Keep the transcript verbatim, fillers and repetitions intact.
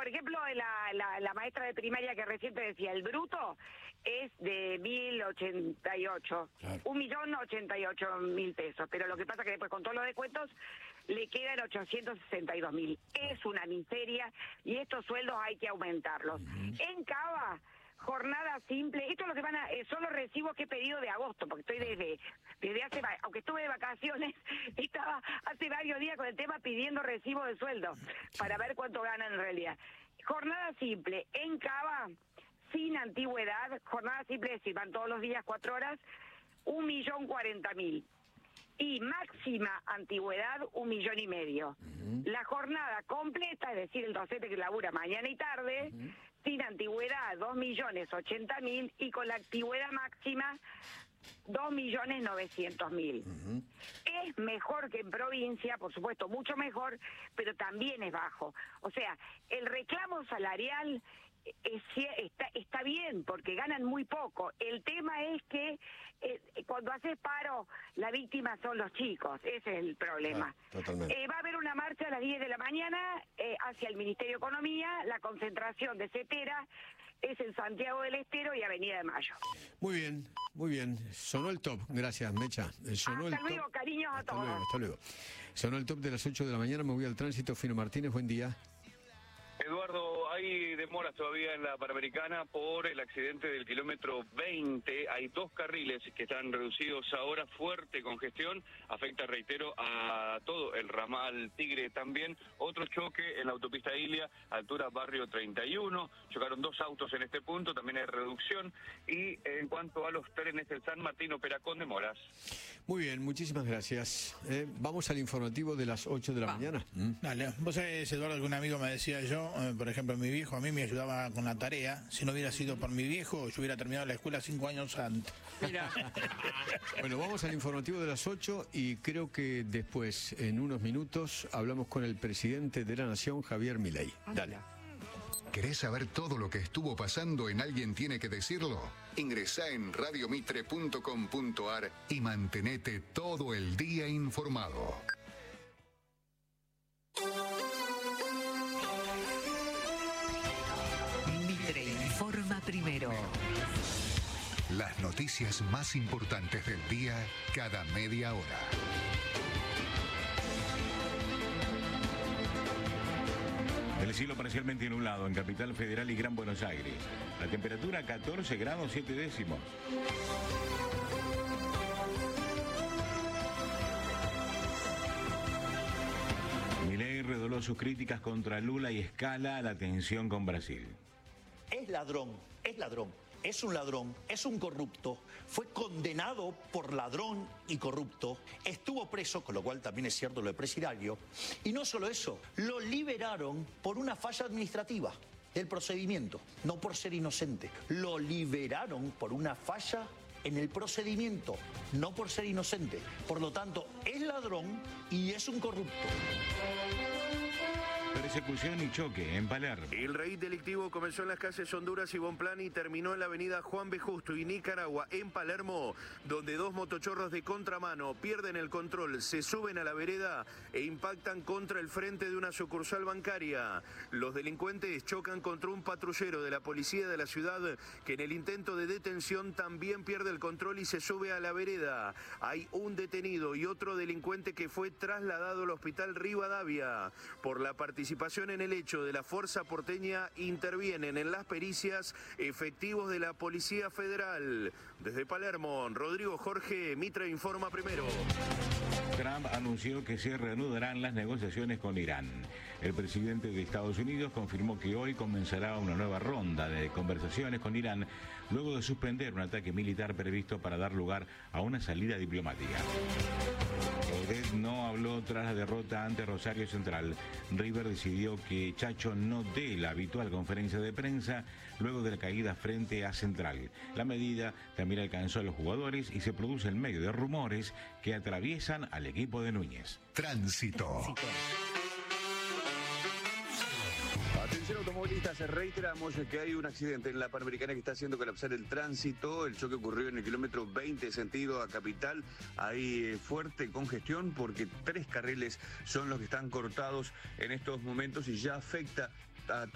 por ejemplo, la, la, la maestra de primaria que recién te decía, el bruto es de mil ochenta y ocho, claro. un millón ochenta y ocho mil pesos, pero lo que pasa que después con todos los descuentos le quedan ochocientos sesenta y dos mil. Es una miseria y estos sueldos hay que aumentarlos. Uh-huh. En Cava, jornada simple, esto es lo que van a, eh, son los recibos que he pedido de agosto, porque estoy desde, desde hace, aunque estuve de vacaciones, estaba hace varios días con el tema pidiendo recibo de sueldo, para ver cuánto ganan en realidad. Jornada simple, en Cava, sin antigüedad, jornada simple, es decir, van todos los días cuatro horas, un millón cuarenta mil. Y máxima antigüedad, un millón y medio. Uh-huh. La jornada completa, es decir, el docente que labura mañana y tarde, uh-huh. sin antigüedad, dos millones ochenta mil, y con la antigüedad máxima, dos millones novecientos mil. Uh-huh. Es mejor que en provincia, por supuesto, mucho mejor, pero también es bajo. O sea, el reclamo salarial Es, está, está bien, porque ganan muy poco. El tema es que eh, cuando haces paro, la víctima son los chicos. Ese es el problema. Ah, totalmente. Eh, va a haber una marcha a las diez de la mañana eh, hacia el Ministerio de Economía. La concentración de CETERA es en Santiago del Estero y Avenida de Mayo. Muy bien, muy bien. Sonó el top. Gracias, Mecha. Sonó hasta el luego, top. Cariños a hasta todos. Luego, hasta luego. Sonó el top de las ocho de la mañana. Me voy al tránsito. Fino Martínez, buen día. Eduardo, hay demoras todavía en la Panamericana por el accidente del kilómetro veinte. Hay dos carriles que están reducidos ahora, fuerte congestión. Afecta, reitero, a todo el ramal Tigre también. Otro choque en la autopista Ilia, altura barrio treinta y uno. Chocaron dos autos en este punto, también hay reducción. Y en cuanto a los trenes, el San Martín opera con demoras. Muy bien, muchísimas gracias. Eh, vamos al informativo de las ocho de la Va. mañana. ¿Mm? Dale, vos sabés, Eduardo, que un amigo me decía yo, eh, por ejemplo, mi viejo a mí me ayudaba con la tarea. Si no hubiera sido por mi viejo, yo hubiera terminado la escuela cinco años antes. Mira. Bueno, vamos al informativo de las ocho y creo que después, en unos minutos, hablamos con el presidente de la Nación, Javier Milei. Dale. ¿Querés saber todo lo que estuvo pasando en Alguien Tiene que Decirlo? Ingresá en radio mitre punto com punto ar y mantenete todo el día informado. Mitre informa primero. Las noticias más importantes del día cada media hora. El cielo parcialmente nublado en Capital Federal y Gran Buenos Aires. La temperatura catorce grados siete décimos. Milei redoló sus críticas contra Lula y escala la tensión con Brasil. Es ladrón, es ladrón. Es un ladrón, es un corrupto, fue condenado por ladrón y corrupto, estuvo preso, con lo cual también es cierto lo de presidiario, y no solo eso, lo liberaron por una falla administrativa del procedimiento, no por ser inocente, lo liberaron por una falla en el procedimiento, no por ser inocente, por lo tanto es ladrón y es un corrupto. Persecución y choque en Palermo. El raíz delictivo comenzó en las calles Honduras y Bonplan y terminó en la avenida Juan B. Justo y Nicaragua, en Palermo, donde dos motochorros de contramano pierden el control, se suben a la vereda e impactan contra el frente de una sucursal bancaria. Los delincuentes chocan contra un patrullero de la policía de la ciudad que en el intento de detención también pierde el control y se sube a la vereda. Hay un detenido y otro delincuente que fue trasladado al hospital Rivadavia. Por la participación Participación en el hecho de la Fuerza Porteña intervienen en las pericias efectivos de la Policía Federal. Desde Palermo, Rodrigo Jorge, Mitre informa primero. Trump anunció que se reanudarán las negociaciones con Irán. El presidente de Estados Unidos confirmó que hoy comenzará una nueva ronda de conversaciones con Irán luego de suspender un ataque militar previsto para dar lugar a una salida diplomática. Odette no habló tras la derrota ante Rosario Central. River decidió que Chacho no dé la habitual conferencia de prensa luego de la caída frente a Central. La medida también alcanzó a los jugadores y se produce en medio de rumores que atraviesan al equipo de Núñez. Tránsito. Atención automovilistas, reiteramos que hay un accidente en la Panamericana que está haciendo colapsar el tránsito. El choque ocurrió en el kilómetro veinte sentido a Capital. Hay fuerte congestión porque tres carriles son los que están cortados en estos momentos y ya afecta a